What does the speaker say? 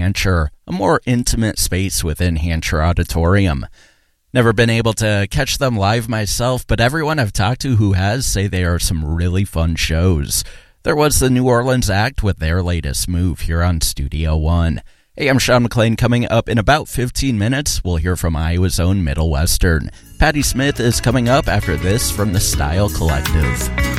Hampshire, a more intimate space within Hampshire Auditorium. Never been able to catch them live myself, but everyone I've talked to who has say they are some really fun shows. There was the New Orleans Act with their latest move here on Studio One. Hey, I'm Sean McLean. Coming up in about 15 minutes, we'll hear from Iowa's own Middle Western. Patti Smith is coming up after this from the Style Collective.